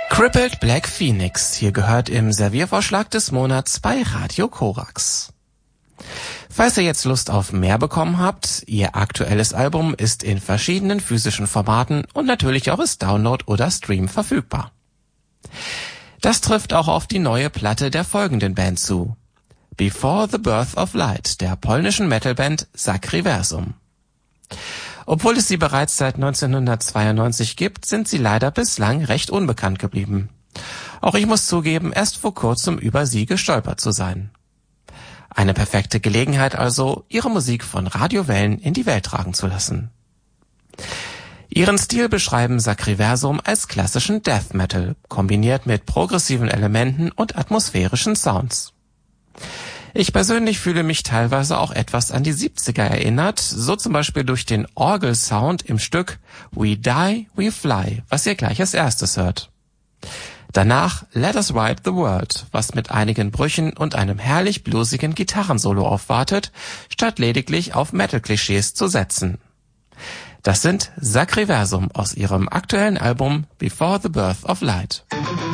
Crippled Black Phoenix, hier gehört im Serviervorschlag des Monats bei Radio Korax. Falls ihr jetzt Lust auf mehr bekommen habt, ihr aktuelles Album ist in verschiedenen physischen Formaten und natürlich auch als Download oder Stream verfügbar. Das trifft auch auf die neue Platte der folgenden Band zu. Before the Birth of Light, der polnischen Metalband Sacriversum. Obwohl es sie bereits seit 1992 gibt, sind sie leider bislang recht unbekannt geblieben. Auch ich muss zugeben, erst vor kurzem über sie gestolpert zu sein. Eine perfekte Gelegenheit also, ihre Musik von Radiowellen in die Welt tragen zu lassen. Ihren Stil beschreiben Sacriversum als klassischen Death Metal, kombiniert mit progressiven Elementen und atmosphärischen Sounds. Ich persönlich fühle mich teilweise auch etwas an die 70er erinnert, so zum Beispiel durch den Orgelsound im Stück We Die, We Fly, was ihr gleich als erstes hört. Danach Let Us Ride the World, was mit einigen Brüchen und einem herrlich bluesigen Gitarrensolo aufwartet, statt lediglich auf Metal-Klischees zu setzen. Das sind Sacriversum aus ihrem aktuellen Album Before the Birth of Light.